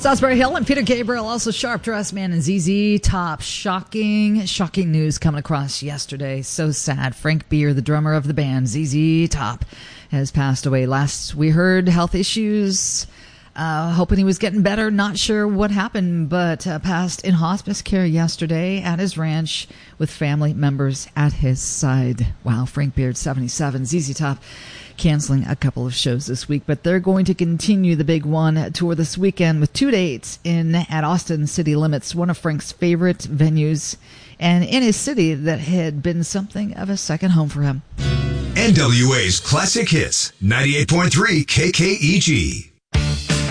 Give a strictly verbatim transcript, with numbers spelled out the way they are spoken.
Salisbury Hill and Peter Gabriel, also Sharp Dressed Man and Z Z Top. Shocking, shocking news coming across yesterday. So sad. Frank Beer, the drummer of the band, Z Z Top, has passed away. Last we heard, health issues. Uh, hoping he was getting better. Not sure what happened, but uh, passed in hospice care yesterday at his ranch with family members at his side. Wow, Frank Beard, seventy-seven. Z Z Top canceling a couple of shows this week, but they're going to continue the Big One tour this weekend with two dates in at Austin City Limits, one of Frank's favorite venues, and in his city that had been something of a second home for him. N W A's Classic Hits, ninety-eight point three K K E G.